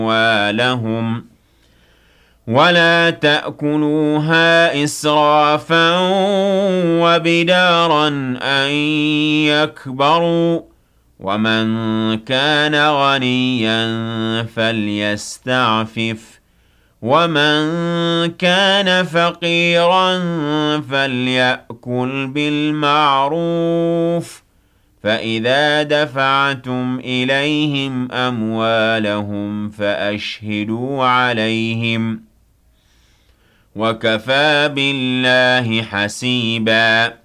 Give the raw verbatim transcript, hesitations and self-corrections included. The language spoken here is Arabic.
أموالهم ولا تأكلوها إسرافا وبدارا أن يكبروا ومن كان غنيا فليستعفف ومن كان فقيرا فليأكل بالمعروف فإذا دفعتم إليهم أموالهم فأشهدوا عليهم وكفى بالله حسيبا